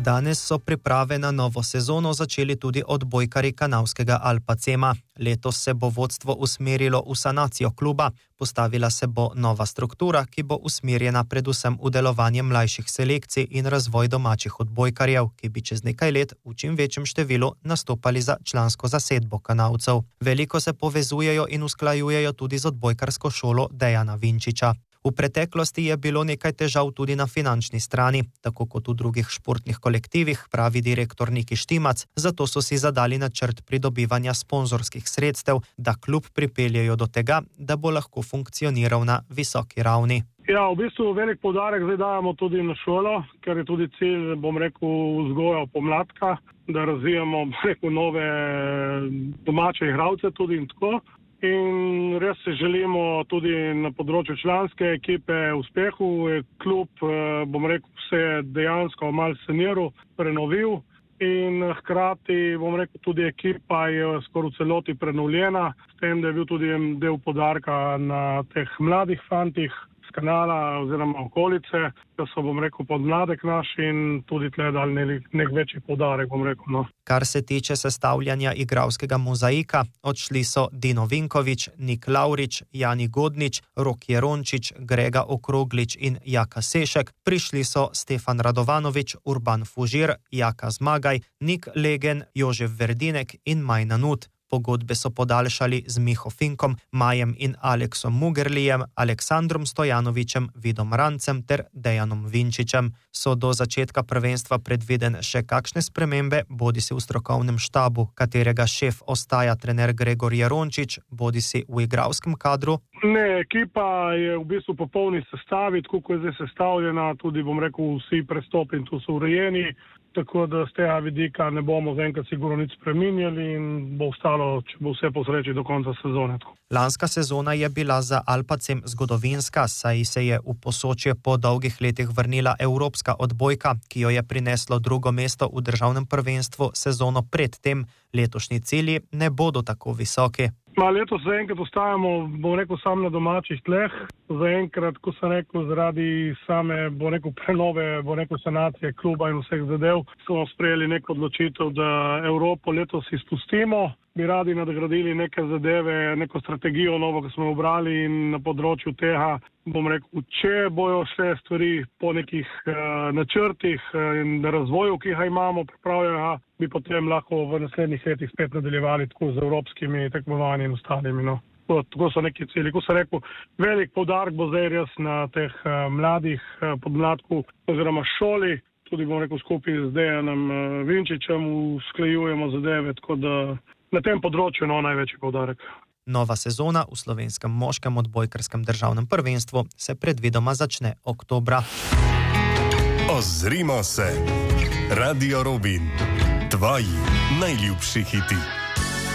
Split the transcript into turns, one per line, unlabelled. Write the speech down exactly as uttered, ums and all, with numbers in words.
Danes so priprave na novo sezono začeli tudi odbojkarji kanalskega Alpacema. Letos se bo vodstvo usmerilo v sanacijo kluba. Postavila se bo nova struktura, ki bo usmerjena predvsem v delovanje mlajših selekcij in razvoj domačih odbojkarjev, ki bi čez nekaj let v čim večjem številu nastopali za člansko zasedbo kanalcev. Veliko se povezujejo in usklajujejo tudi z odbojkarsko šolo Dejana Vinčiča. V preteklosti je bilo nekaj težav tudi na finančni strani, tako kot v drugih športnih kolektivih, pravi direktor Niki Štimac, zato so si zadali načrt pridobivanja sponzorskih sredstev, da klub pripeljejo do tega, da bo lahko funkcioniral na visoki ravni.
Ja, v bistvu velik poudarek zdaj dajemo tudi na šolo, ker je tudi cilj, bom rekel, vzgoja pomladka, da razvijamo, bom rekel, nove domače igralce tudi in tako. In res se želimo tudi na področju članske ekipe uspehu. Klub, bom rekel, se je dejansko malo saniral, prenovil in hkrati, bom rekel, tudi ekipa je skoraj v celoti prenovljena, s tem, da je bil tudi del poudarka na teh mladih fantih z kanala oziroma okolice, da so, bom rekel, podmladek naš in tudi tle dali nek, nek večji poudarek, bom rekel, no.
Kar se tiče sestavljanja igralskega mozaika, odšli so Dino Vinković, Nik Lavrič, Jani Godnič, Rok Jerončič, Grega Okroglič in Jaka Sešek, prišli so Stefan Radovanović, Urban Fužir, Jaka Zmagaj, Nik Legen, Jožef Verdinek in Majna Nut. Pogodbe so podaljšali z Miho Finkom, Majem in Aleksom Mugerlijem, Aleksandrom Stojanovićem, Vidom Rancem ter Dejanom Vinčičem. So do začetka prvenstva predviden še kakšne spremembe, bodisi v strokovnem štabu, katerega šef ostaja trener Gregor Jerončič, bodisi v igralskem kadru?
Ne, ekipa je v bistvu popolni sestavi, tako kot je zdaj sestavljena, tudi, bom rekel, vsi prestopi in tu so urejeni. Tako da z tega vidika ne bomo zaenkrat sigurno nič spreminjali in bo ostalo, če bo vse po sreči, do konca sezone.
Lanska sezona je bila za Alpacem zgodovinska, saj se je v Posočje po dolgih letih vrnila evropska odbojka, ki jo je prineslo drugo mesto v državnem prvenstvu sezono pred tem. Letošnji cilji ne bodo tako visoki.
Ma letos zaenkrat ostajamo, bom rekel, sam na domačih tleh. Zaenkrat, ko sem rekel, zaradi same, bom rekel, prenove, bom rekel, sanacije kluba in vseh zadev, smo sprejeli neko odločitev, da Evropo letos izpustimo. Bi radi nadgradili neke zadeve, neko strategijo novo, ki smo obrali in na področju tega, bom rekel, če bojo šle stvari po nekih uh, načrtih in razvoju, ki ga imamo pripravljenega, bi potem lahko v naslednjih letih spet nadaljevali tako z evropskimi tekmovanji in ostalimi. No. Tako so neki cilji. Ko sem rekel, velik poudarek bo zdaj res na teh uh, mladih uh, podmladku oziroma šoli, tudi bom rekel skupaj z Dejanom uh, Vinčičem usklajujemo zadeve, tako da na tem področju no največji poudarek.
Nova sezona v slovenskem moškem odbojkarskem državnem prvenstvu se predvidoma začne oktobra.
Ozrimo se. Radio Robin. Tvoji najljubši hiti.